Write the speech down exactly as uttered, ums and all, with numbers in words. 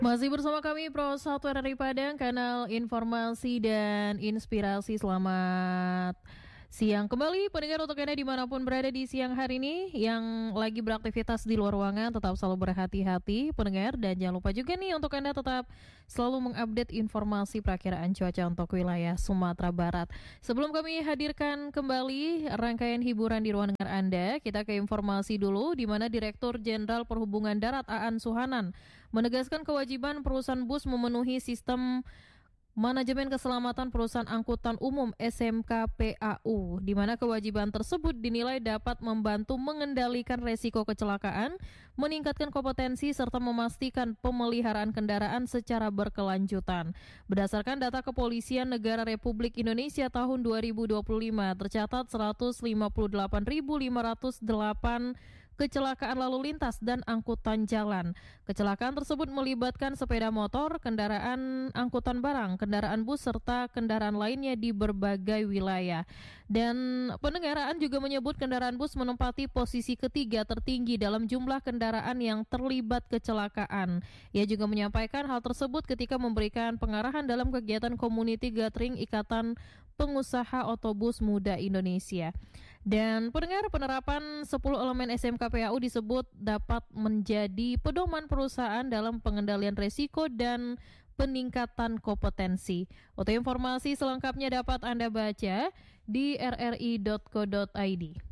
Masih bersama kami Pro satu R R I Padang, kanal informasi dan inspirasi. Selamat siang kembali pendengar untuk Anda dimanapun berada di siang hari ini. Yang lagi beraktivitas di luar ruangan tetap selalu berhati-hati pendengar. Dan jangan lupa juga nih untuk Anda tetap selalu mengupdate informasi perakiraan cuaca untuk wilayah Sumatera Barat. Sebelum kami hadirkan kembali rangkaian hiburan di ruang dengar Anda, kita ke informasi dulu, di mana Direktur Jenderal Perhubungan Darat Aan Suhanan menegaskan kewajiban perusahaan bus memenuhi sistem Manajemen Keselamatan Perusahaan Angkutan Umum S M K P A U, di mana kewajiban tersebut dinilai dapat membantu mengendalikan resiko kecelakaan, meningkatkan kompetensi, serta memastikan pemeliharaan kendaraan secara berkelanjutan. Berdasarkan data Kepolisian Negara Republik Indonesia tahun dua ribu dua puluh lima, tercatat seratus lima puluh delapan ribu lima ratus delapan kecelakaan lalu lintas dan angkutan jalan. Kecelakaan tersebut melibatkan sepeda motor, kendaraan angkutan barang, kendaraan bus, serta kendaraan lainnya di berbagai wilayah. Dan pendengaraan juga menyebut kendaraan bus menempati posisi ketiga tertinggi dalam jumlah kendaraan yang terlibat kecelakaan. Ia juga menyampaikan hal tersebut ketika memberikan pengarahan dalam kegiatan Community Gathering Ikatan Pengusaha Otobus Muda Indonesia. Dan pendengar, penerapan sepuluh elemen S M K P A U disebut dapat menjadi pedoman perusahaan dalam pengendalian risiko dan peningkatan kompetensi. Untuk informasi selengkapnya dapat Anda baca di r r i dot co dot i d.